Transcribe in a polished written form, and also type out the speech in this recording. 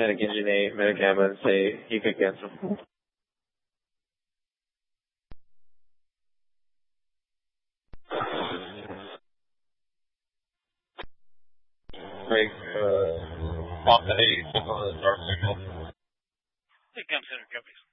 Engine A, Metagamma, and say you can cancel. Break, Pop 8, dark signal. Hey, Cam Center, Companies.